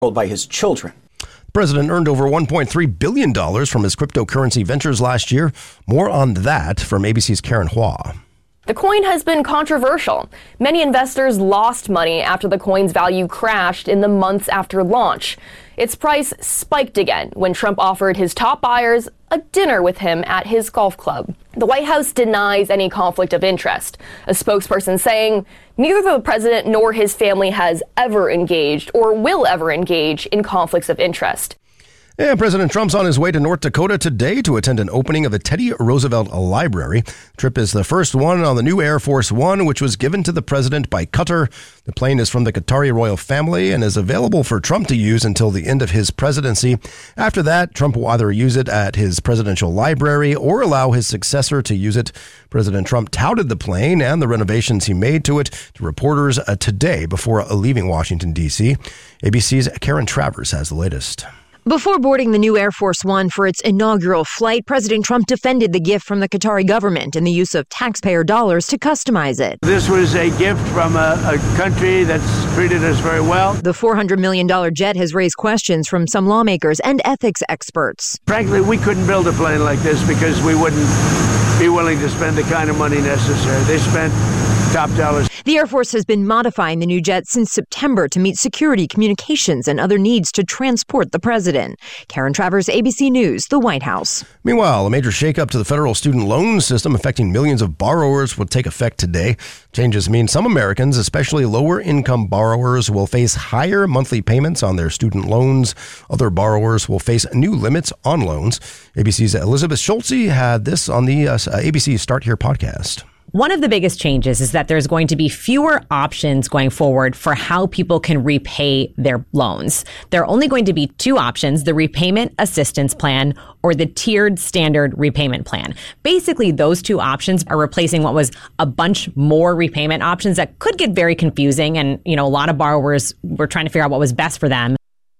by his children. The president earned over $1.3 billion from his cryptocurrency ventures last year. More on that from ABC's Karen Hua. The coin has been controversial. Many investors lost money after the coin's value crashed in the months after launch. Its price spiked again when Trump offered his top buyers a dinner with him at his golf club. The White House denies any conflict of interest, a spokesperson saying neither the president nor his family has ever engaged or will ever engage in conflicts of interest. And President Trump's on his way to North Dakota today to attend an opening of the Teddy Roosevelt Library. The trip is the first one on the new Air Force One, which was given to the president by Qatar. The plane is from the Qatari royal family and is available for Trump to use until the end of his presidency. After that, Trump will either use it at his presidential library or allow his successor to use it. President Trump touted the plane and the renovations he made to it to reporters today before leaving Washington, D.C. ABC's Karen Travers has the latest. Before boarding the new Air Force One for its inaugural flight, President Trump defended the gift from the Qatari government and the use of taxpayer dollars to customize it. This was a gift from a country that's treated us very well. The $400 million jet has raised questions from some lawmakers and ethics experts. Frankly, we couldn't build a plane like this because we wouldn't be willing to spend the kind of money necessary. They spent top dollars. The Air Force has been modifying the new jet since September to meet security, communications, and other needs to transport the president. Karen Travers, ABC News, the White House. Meanwhile, a major shakeup to the federal student loan system affecting millions of borrowers will take effect today. Changes mean some Americans, especially lower-income borrowers, will face higher monthly payments on their student loans. Other borrowers will face new limits on loans. ABC's Elizabeth Schulze had this on the ABC Start Here podcast. One of the biggest changes is that there's going to be fewer options going forward for how people can repay their loans. There are only going to be two options, the repayment assistance plan or the tiered standard repayment plan. Basically, those two options are replacing what was a bunch more repayment options that could get very confusing. And, a lot of borrowers were trying to figure out what was best for them.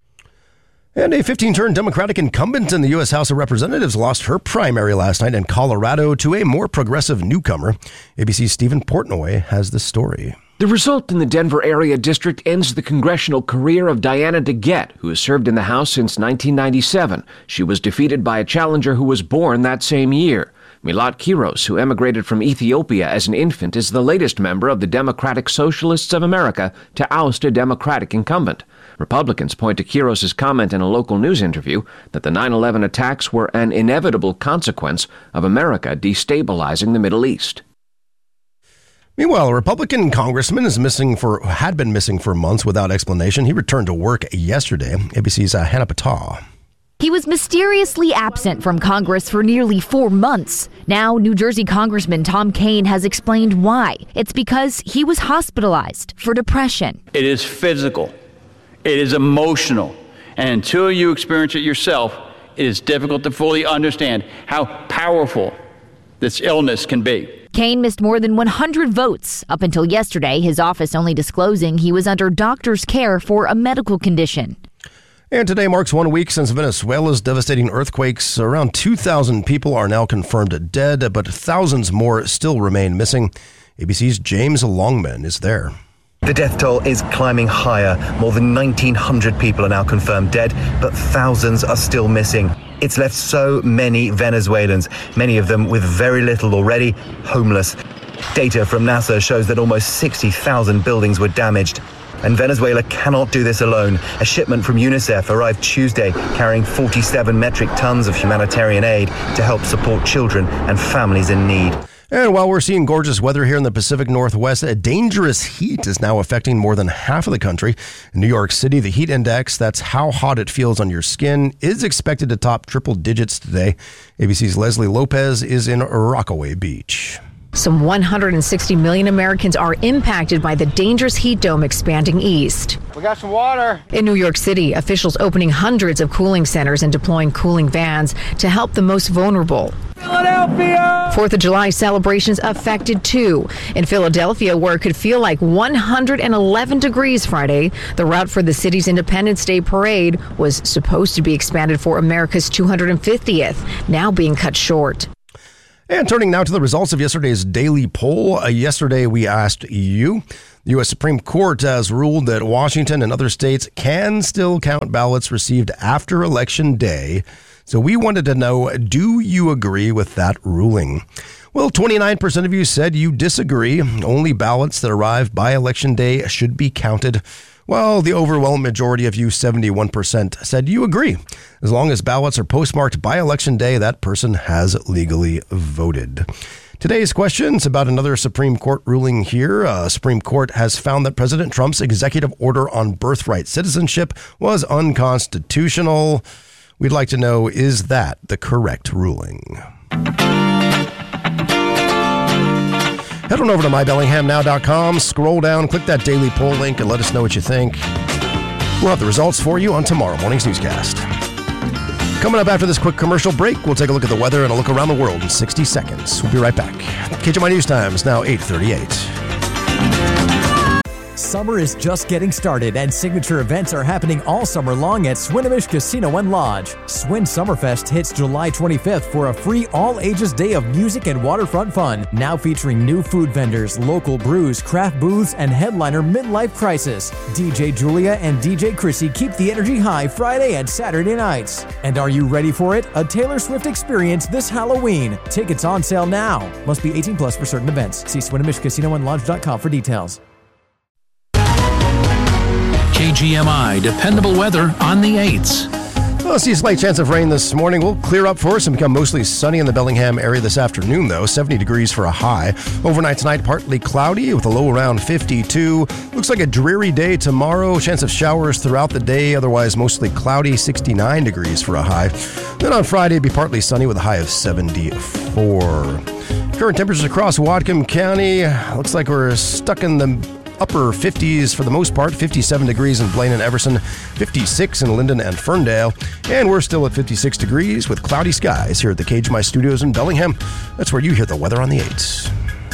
And a 15-term Democratic incumbent in the U.S. House of Representatives lost her primary last night in Colorado to a more progressive newcomer. ABC's Stephen Portnoy has the story. The result in the Denver area district ends the congressional career of Diana DeGette, who has served in the House since 1997. She was defeated by a challenger who was born that same year. Milat Kiros, who emigrated from Ethiopia as an infant, is the latest member of the Democratic Socialists of America to oust a Democratic incumbent. Republicans point to Kiros' comment in a local news interview that the 9/11 attacks were an inevitable consequence of America destabilizing the Middle East. Meanwhile, a Republican congressman had been missing for months without explanation. He returned to work yesterday. ABC's Hannah Patah. He was mysteriously absent from Congress for nearly 4 months. Now, New Jersey Congressman Tom Kean has explained why. It's because he was hospitalized for depression. It is physical. It is emotional. And until you experience it yourself, it is difficult to fully understand how powerful this illness can be. Kean missed more than 100 votes. Up until yesterday, his office only disclosing he was under doctor's care for a medical condition. And today marks 1 week since Venezuela's devastating earthquakes. Around 2,000 people are now confirmed dead, but thousands more still remain missing. ABC's James Longman is there. The death toll is climbing higher. More than 1,900 people are now confirmed dead, but thousands are still missing. It's left so many Venezuelans, many of them with very little already, homeless. Data from NASA shows that almost 60,000 buildings were damaged. And Venezuela cannot do this alone. A shipment from UNICEF arrived Tuesday carrying 47 metric tons of humanitarian aid to help support children and families in need. And while we're seeing gorgeous weather here in the Pacific Northwest, a dangerous heat is now affecting more than half of the country. In New York City, the heat index, that's how hot it feels on your skin, is expected to top triple digits today. ABC's Leslie Lopez is in Rockaway Beach. Some 160 million Americans are impacted by the dangerous heat dome expanding east. We got some water. In New York City, officials opening hundreds of cooling centers and deploying cooling vans to help the most vulnerable. Philadelphia! 4th of July celebrations affected too. In Philadelphia, where it could feel like 111 degrees Friday, the route for the city's Independence Day parade was supposed to be expanded for America's 250th, now being cut short. And turning now to the results of yesterday's daily poll. Yesterday, we asked you. The U.S. Supreme Court has ruled that Washington and other states can still count ballots received after Election Day. So we wanted to know, do you agree with that ruling? Well, 29% of you said you disagree. Only ballots that arrive by Election Day should be counted. Well, the overwhelming majority of you, 71%, said you agree. As long as ballots are postmarked by Election Day, that person has legally voted. Today's question is about another Supreme Court ruling here. Supreme Court has found that President Trump's executive order on birthright citizenship was unconstitutional. We'd like to know, is that the correct ruling? Head on over to mybellinghamnow.com, scroll down, click that daily poll link, and let us know what you think. We'll have the results for you on tomorrow morning's newscast. Coming up after this quick commercial break, we'll take a look at the weather and a look around the world in 60 seconds. We'll be right back. KGMI News Time is now 8:38. Summer is just getting started, and signature events are happening all summer long at Swinomish Casino and Lodge. Swin Summerfest hits July 25th for a free all-ages day of music and waterfront fun, now featuring new food vendors, local brews, craft booths, and headliner Midlife Crisis. DJ Julia and DJ Chrissy keep the energy high Friday and Saturday nights. And are you ready for it? A Taylor Swift experience this Halloween. Tickets on sale now. Must be 18 plus for certain events. See SwinomishCasinoandLodge.com for details. KGMI dependable weather on the 8s. Well, see a slight chance of rain this morning. Will clear up for us and become mostly sunny in the Bellingham area this afternoon, though. 70 degrees for a high. Overnight tonight, partly cloudy with a low around 52. Looks like a dreary day tomorrow. Chance of showers throughout the day. Otherwise, mostly cloudy. 69 degrees for a high. Then on Friday, it'll be partly sunny with a high of 74. Current temperatures across Whatcom County. Looks like we're stuck in the upper 50s for the most part. 57 degrees in Blaine and Everson, 56 in Linden and Ferndale, and we're still at 56 degrees with cloudy skies here at the KGMI Studios in Bellingham. That's where you hear the weather on the 8s.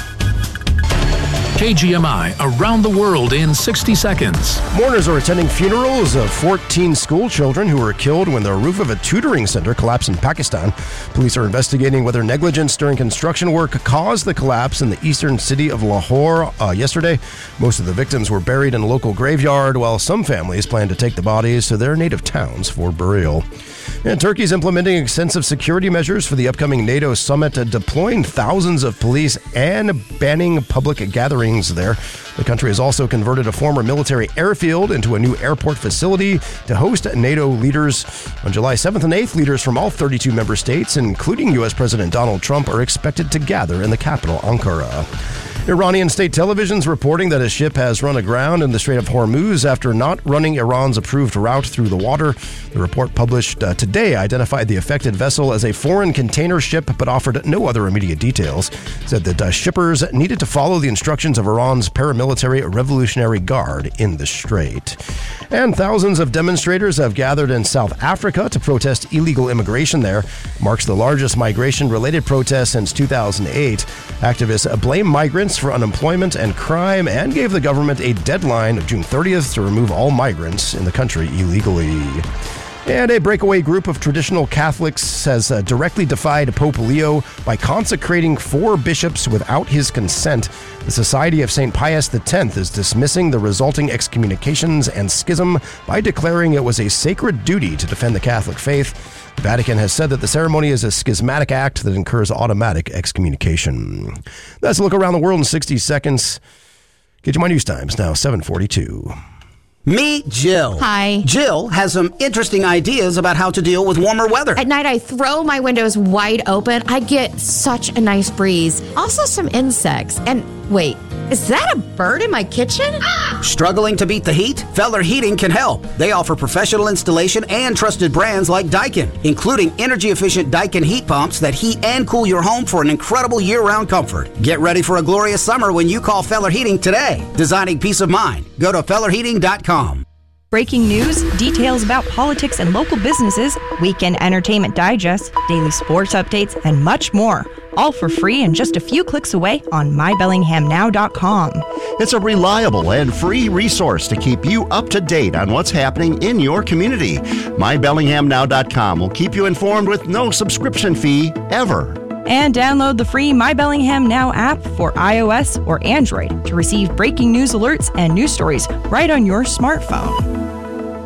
KGMI around the world in 60 seconds. Mourners are attending funerals of 14 school children who were killed when the roof of a tutoring center collapsed in Pakistan. Police are investigating whether negligence during construction work caused the collapse in the eastern city of Lahore yesterday. Most of the victims were buried in a local graveyard, while some families plan to take the bodies to their native towns for burial. And Turkey's implementing extensive security measures for the upcoming NATO summit, deploying thousands of police and banning public gatherings there. The country has also converted a former military airfield into a new airport facility to host NATO leaders. On July 7th and 8th, leaders from all 32 member states, including U.S. President Donald Trump, are expected to gather in the capital, Ankara. Iranian state television is reporting that a ship has run aground in the Strait of Hormuz after not running Iran's approved route through the water. The report published today identified the affected vessel as a foreign container ship, but offered no other immediate details. Said that shippers needed to follow the instructions of Iran's paramilitary Revolutionary Guard in the strait. And thousands of demonstrators have gathered in South Africa to protest illegal immigration there. It marks the largest migration-related protest since 2008. Activists blame migrants for unemployment and crime and gave the government a deadline of June 30th to remove all migrants in the country illegally. And a breakaway group of traditional Catholics has directly defied Pope Leo by consecrating 4 bishops without his consent. The Society of St. Pius X is dismissing the resulting excommunications and schism by declaring it was a sacred duty to defend the Catholic faith. The Vatican has said that the ceremony is a schismatic act that incurs automatic excommunication. That's a look around the world in 60 seconds. KGMI News Times now 7:42. Meet Jill. Hi. Jill has some interesting ideas about how to deal with warmer weather. At night, I throw my windows wide open. I get such a nice breeze. Also, some insects. And wait, is that a bird in my kitchen? Struggling to beat the heat? Feller Heating can help. They offer professional installation and trusted brands like Daikin, including energy-efficient Daikin heat pumps that heat and cool your home for an incredible year-round comfort. Get ready for a glorious summer when you call Feller Heating today. Designing peace of mind. Go to fellerheating.com. Breaking news, details about politics and local businesses, weekend entertainment digest, daily sports updates, and much more. All for free and just a few clicks away on mybellinghamnow.com. It's a reliable and free resource to keep you up to date on what's happening in your community. mybellinghamnow.com will keep you informed with no subscription fee ever. And download the free My Bellingham Now app for iOS or Android to receive breaking news alerts and news stories right on your smartphone.